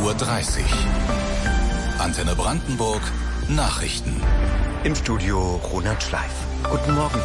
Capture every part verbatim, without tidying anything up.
Uhr dreißig. Antenne Brandenburg, Nachrichten. Im Studio Ronald Schleif. Guten Morgen.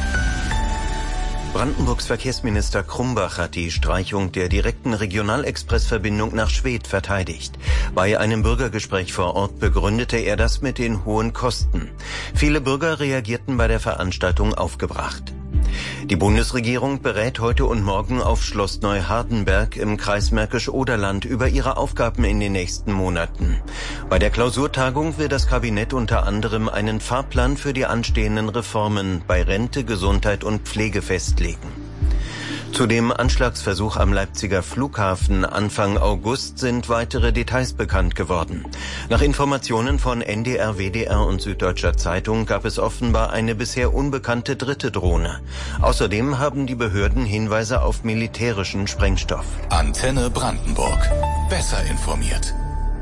Brandenburgs Verkehrsminister Krumbach hat die Streichung der direkten Regionalexpressverbindung nach Schwedt verteidigt. Bei einem Bürgergespräch vor Ort begründete er das mit den hohen Kosten. Viele Bürger reagierten bei der Veranstaltung aufgebracht. Die Bundesregierung berät heute und morgen auf Schloss Neuhardenberg im Kreis Märkisch-Oderland über ihre Aufgaben in den nächsten Monaten. Bei der Klausurtagung will das Kabinett unter anderem einen Fahrplan für die anstehenden Reformen bei Rente, Gesundheit und Pflege festlegen. Zu dem Anschlagsversuch am Leipziger Flughafen Anfang August sind weitere Details bekannt geworden. Nach Informationen von N D R, W D R und Süddeutscher Zeitung gab es offenbar eine bisher unbekannte dritte Drohne. Außerdem haben die Behörden Hinweise auf militärischen Sprengstoff. Antenne Brandenburg. Besser informiert.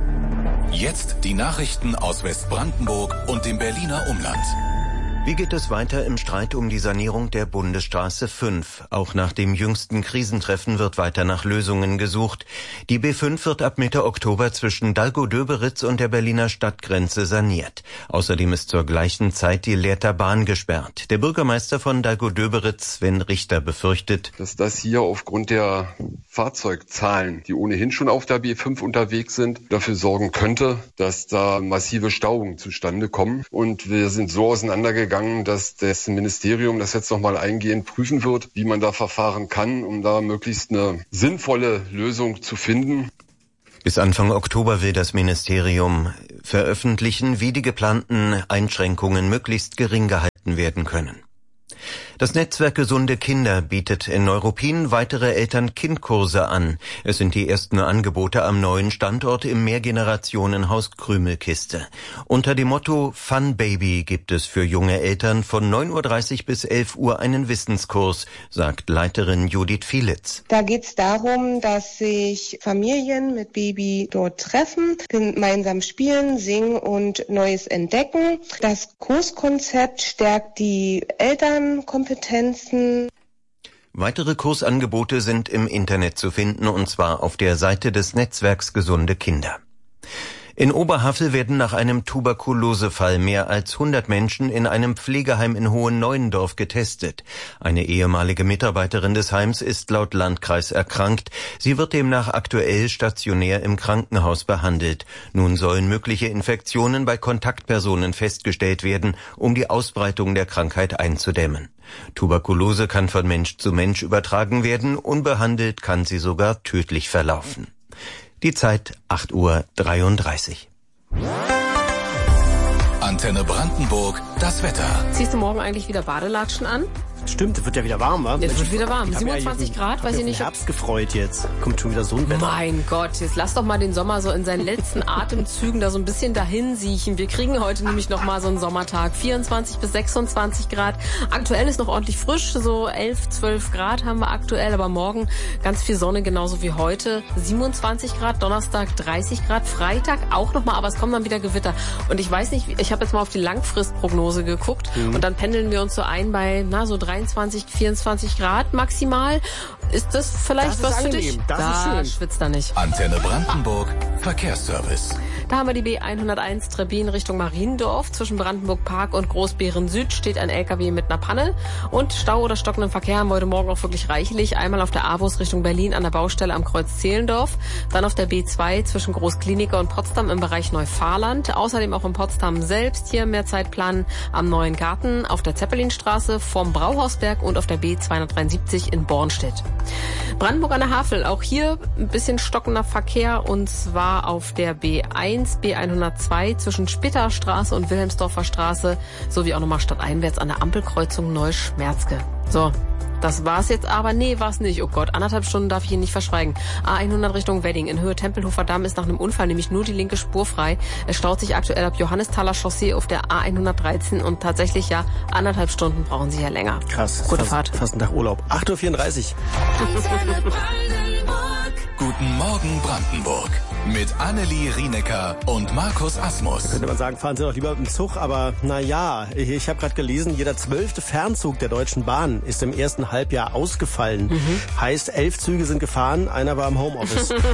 Jetzt die Nachrichten aus Westbrandenburg und dem Berliner Umland. Wie geht es weiter im Streit um die Sanierung der Bundesstraße fünf? Auch nach dem jüngsten Krisentreffen wird weiter nach Lösungen gesucht. Die B fünf wird ab Mitte Oktober zwischen Dalgow-Döberitz und der Berliner Stadtgrenze saniert. Außerdem ist zur gleichen Zeit die Lehrter Bahn gesperrt. Der Bürgermeister von Dalgow-Döberitz, Sven Richter, befürchtet, dass das hier aufgrund der Fahrzeugzahlen, die ohnehin schon auf der B fünf unterwegs sind, dafür sorgen könnte, dass da massive Stauungen zustande kommen. Und wir sind so auseinandergegangen, dass das Ministerium das jetzt nochmal eingehend prüfen wird, wie man da verfahren kann, um da möglichst eine sinnvolle Lösung zu finden. Bis Anfang Oktober will das Ministerium veröffentlichen, wie die geplanten Einschränkungen möglichst gering gehalten werden können. Das Netzwerk Gesunde Kinder bietet in Neuruppin weitere Eltern-Kind-Kurse an. Es sind die ersten Angebote am neuen Standort im Mehrgenerationenhaus Krümelkiste. Unter dem Motto Fun Baby gibt es für junge Eltern von neun Uhr dreißig bis elf Uhr einen Wissenskurs, sagt Leiterin Judith Fielitz. Da geht es darum, dass sich Familien mit Baby dort treffen, gemeinsam spielen, singen und Neues entdecken. Das Kurskonzept stärkt die Elternkompetenzen. Weitere Kursangebote sind im Internet zu finden, und zwar auf der Seite des Netzwerks Gesunde Kinder. In Oberhavel werden nach einem Tuberkulosefall mehr als hundert Menschen in einem Pflegeheim in Hohenneuendorf getestet. Eine ehemalige Mitarbeiterin des Heims ist laut Landkreis erkrankt. Sie wird demnach aktuell stationär im Krankenhaus behandelt. Nun sollen mögliche Infektionen bei Kontaktpersonen festgestellt werden, um die Ausbreitung der Krankheit einzudämmen. Tuberkulose kann von Mensch zu Mensch übertragen werden, unbehandelt kann sie sogar tödlich verlaufen. Die Zeit acht Uhr dreiunddreißig. Antenne Brandenburg, das Wetter. Ziehst du morgen eigentlich wieder Badelatschen an? Stimmt, es wird ja wieder warm, wa? Es wird wieder warm. siebenundzwanzig ja Grad, weiß ich nicht. Herbst gefreut jetzt. Kommt schon wieder so ein Wetter. Mein Gott, jetzt lass doch mal den Sommer so in seinen letzten Atemzügen da so ein bisschen dahin siechen. Wir kriegen heute nämlich noch mal so einen Sommertag. vierundzwanzig bis sechsundzwanzig Grad. Aktuell ist noch ordentlich frisch, so elf, zwölf Grad haben wir aktuell. Aber morgen ganz viel Sonne, genauso wie heute. siebenundzwanzig Grad, Donnerstag dreißig Grad, Freitag auch noch mal, aber es kommen dann wieder Gewitter. Und ich weiß nicht, ich habe jetzt mal auf die Langfristprognose geguckt mhm. und dann pendeln wir uns so ein bei, na, so dreiundzwanzig, vierundzwanzig Grad maximal. Ist das vielleicht das was ist für angenehm. dich? Das da ist schön. schwitzt er nicht. Antenne Brandenburg, Verkehrsservice. Da haben wir die B hunderteins Trebbin Richtung Mariendorf. Zwischen Brandenburg Park und Großbeeren Süd steht ein L K W mit einer Panne. Und Stau oder stockenden Verkehr haben wir heute Morgen auch wirklich reichlich. Einmal auf der A W U S Richtung Berlin an der Baustelle am Kreuz Zehlendorf. Dann auf der B zwei zwischen Großkliniker und Potsdam im Bereich Neufahrland. Außerdem auch in Potsdam selbst hier mehr Zeitplan am Neuen Garten, auf der Zeppelinstraße, vorm Brauhausberg und auf der B zweihundertdreiundsiebzig in Bornstedt. Brandenburg an der Havel, auch hier ein bisschen stockender Verkehr, und zwar auf der B eins, B hundertzwei zwischen Spitterstraße und Wilhelmsdorfer Straße, sowie auch nochmal stadteinwärts an der Ampelkreuzung Neuschmerzke. So, das war's jetzt aber. Nee, war's nicht. Oh Gott, anderthalb Stunden darf ich Ihnen nicht verschweigen. A hundert Richtung Wedding in Höhe Tempelhofer Damm ist nach einem Unfall nämlich nur die linke Spur frei. Es staut sich aktuell ab Johannesthaler Chaussee auf der A hundertdreizehn und tatsächlich ja anderthalb Stunden brauchen Sie ja länger. Krass. Gute fast, Fahrt. Fast ein Tag Urlaub. acht Uhr vierunddreißig. Guten Morgen Brandenburg. Mit Annelie Rienecker und Markus Asmus. Könnte man sagen, fahren Sie doch lieber mit dem Zug, aber naja, ich, ich habe gerade gelesen, jeder zwölfte Fernzug der Deutschen Bahn ist im ersten Halbjahr ausgefallen. Mhm. Heißt, elf Züge sind gefahren, einer war im Homeoffice.